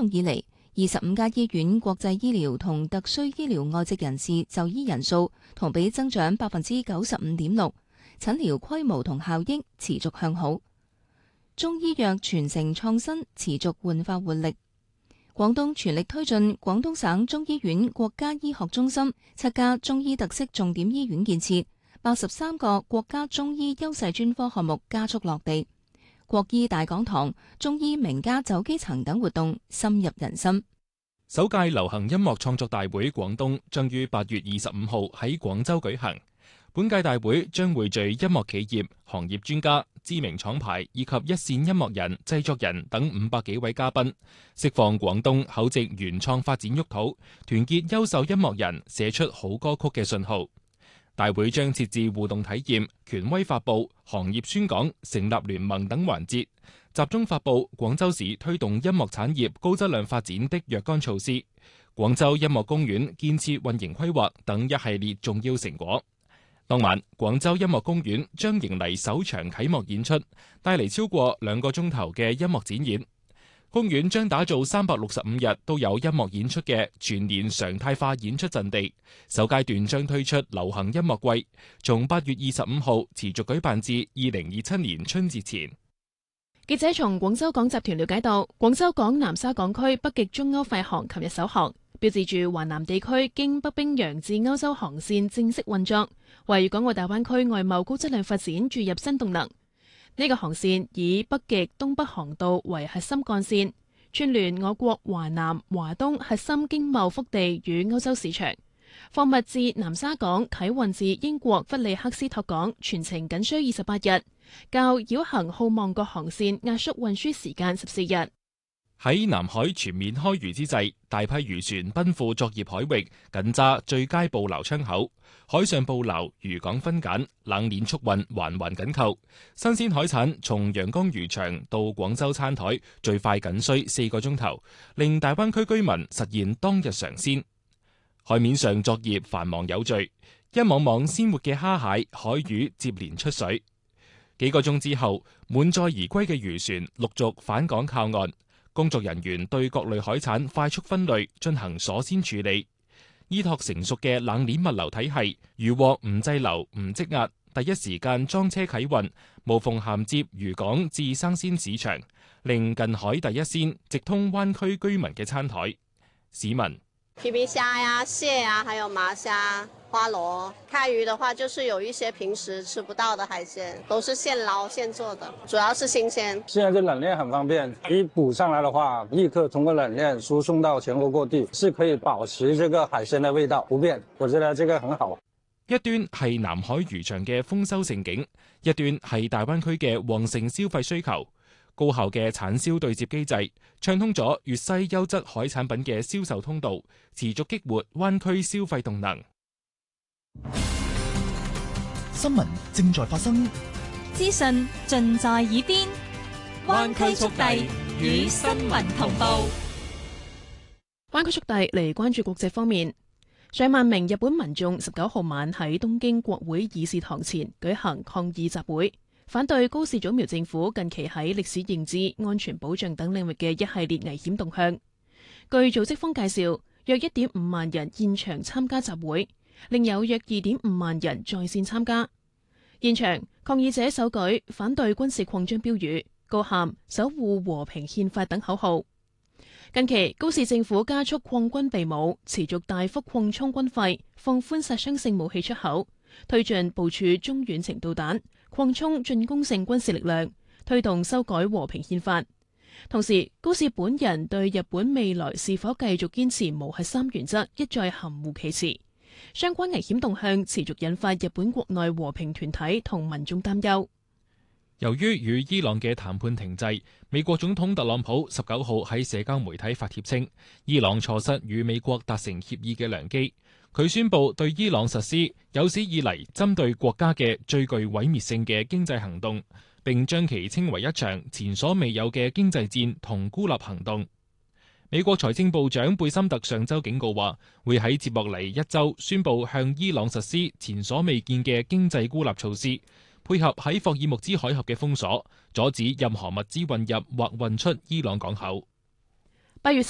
動以嚟，25家醫院國際醫療同特需醫療外籍人士就醫人數同比增長95.6%，診療規模同效益持續向好。中醫藥傳承創新持續煥發活力。廣東全力推進廣東省中醫院國家醫學中心7家中醫特色重點醫院建設，83個國家中醫優勢專科項目加速落地。國醫大講堂、中醫名家走基層等活動深入人心。 首屆流行音樂創作大會廣東將於8月25號喺廣州舉行。本屆大會將匯聚音樂企業、行業專家、知名廠牌以及一線音樂人、製作人等500幾位嘉賓，釋放廣東厚植原創發展沃土，團結優秀音樂人，寫出好歌曲嘅信號。大會將設置互動體驗、權威發佈、行業宣講、成立聯盟等環節，集中發佈廣州市推動音樂產業高質量發展的若干措施、廣州音樂公園建設運營規劃等一系列重要成果。當晚，廣州音樂公園將迎嚟首場啟幕演出，帶嚟超過2個鐘頭嘅音樂展演。公園將打造365日都有音樂演出嘅全年常態化演出陣地。首階段將推出流行音樂季，從8月25號持續舉辦至2027年春節前。 記者從廣州港集團了解到，廣州港南沙港區北極中歐快航琴日首航，標誌住華南地區經北冰洋至歐洲航線正式運作，為港澳大灣區外貿高質量發展注入新動能。呢個航線以北極東北航道為核心幹線，串聯我國華南、華東核心經貿腹地與歐洲市場。貨物自南沙港啟運至英國弗里克斯托港，全程僅需28日，較繞行好望角航線壓縮運輸時間14日。 喺南海全面開漁之際，大批漁船奔赴作業海域，緊揸最佳捕撈窗口。海上捕撈、漁港分揀、冷鏈速運環環緊扣。新鮮海產從陽江漁場到廣州餐台，最快僅需4個鐘頭，令大灣區居民實現當日嘗鮮。海面上作業繁忙有序，一網網鮮活嘅蝦蟹、海魚接連出水。幾個鐘之後，滿載而歸嘅漁船陸續返港靠岸。工作人員對各類海產快速分類進行鎖鮮處理，依託成熟嘅冷鏈物流體系，漁獲唔滯留唔積壓，第一時間裝車啟運，無縫銜接漁港至生鮮市場，令近海第一鮮直通灣區居民嘅餐台。市民皮皮蝦呀、蟹呀，還有麻蝦、花螺。開漁的話，就是有一些平時吃不到的海鮮，都是現撈現做的，主要是新鮮。 現在這冷鏈很方便，一捕上來的話，立刻通過冷鏈輸送到全國各地，是可以保持這個海鮮的味道不變。我覺得這個很好。 一端係南海漁場嘅豐收盛景，一端係大灣區嘅旺盛消費需求。高效嘅產銷對接機制，暢通咗粵西優質海產品嘅銷售通道，持續激活灣區消費動能。 新聞正在發生， 資訊盡在耳邊，灣區速遞與新聞同步。 灣區速遞嚟關注國際方面，上萬名日本民眾19號晚喺東京國會議事堂前舉行抗議集會。反對高市早苗政府近期喺歷史認知、安全保障等領域嘅一系列危險動向。據組織方介紹，約1.5萬人現場參加集會，另有約2.5萬人在線參加。現場抗議者手舉反對軍事擴張標語，高喊守護和平憲法等口號。近期高市政府加速擴軍備武，持續大幅擴充軍費，放寬殺傷性武器出口，推進部署中遠程導彈，擴充進攻性軍事力量，推動修改和平憲法。同時，高市本人對日本未來是否繼續堅持無核三原則一再含糊其辭。相關危險動向持續引發日本國內和平團體同民眾擔憂。 由於與伊朗嘅談判停滯，美國總統特朗普19號喺社交媒體發帖稱，伊朗錯失與美國達成協議嘅良機。佢宣布對伊朗實施有史以嚟針對國家嘅最具毀滅性嘅經濟行動，並將其稱為一場前所未有嘅經濟戰同孤立行動。美國財政部長貝森特上週警告話，會喺接落嚟1週宣布向伊朗實施前所未見嘅經濟孤立措施，配合喺霍爾木茲海峽嘅封鎖，阻止任何物資運入或運出伊朗港口。 8月